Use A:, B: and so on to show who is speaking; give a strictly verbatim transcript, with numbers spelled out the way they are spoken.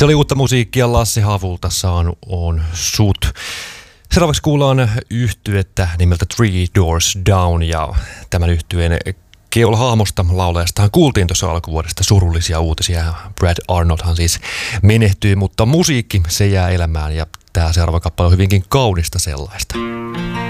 A: Se oli uutta musiikkia Lassi Havulta, Saan on sut. Seuraavaksi kuullaan yhtyettä nimeltä Three Doors Down, ja tämän yhtyeen keulahahmosta laulajastaan kuultiin tuossa alkuvuodesta surullisia uutisia. Brad Arnoldhan siis menehtyi, mutta musiikki se jää elämään, ja tämä seuraava kappale on hyvinkin kaunista sellaista.